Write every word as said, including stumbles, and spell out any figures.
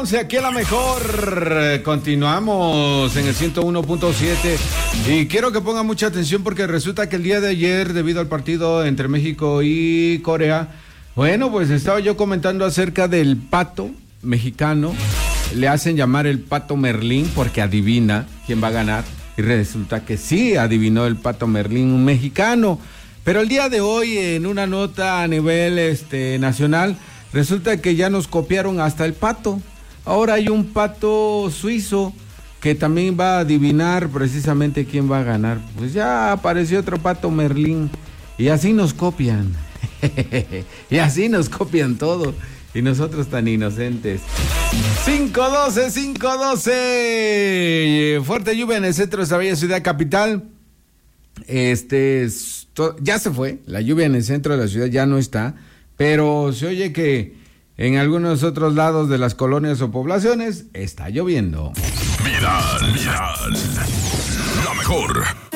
Aquí a la mejor, continuamos en el ciento uno punto siete y quiero que pongan mucha atención porque resulta que el día de ayer, debido al partido entre México y Corea, bueno, pues estaba yo comentando acerca del pato mexicano, le hacen llamar el pato Merlín porque adivina quién va a ganar y resulta que sí, adivinó el pato Merlín, un mexicano, pero el día de hoy en una nota a nivel este, nacional, resulta que ya nos copiaron hasta el pato. Ahora hay un pato suizo que también va a adivinar precisamente quién va a ganar. Pues ya apareció otro pato Merlín y así nos copian. Y así nos copian todo. Y nosotros tan inocentes. cinco doce, cinco doce. Fuerte lluvia en el centro de esta bella ciudad capital. Este, ya se fue. La lluvia en el centro de la ciudad ya no está. Pero se oye que en algunos otros lados de las colonias o poblaciones está lloviendo. Viral, viral. La mejor.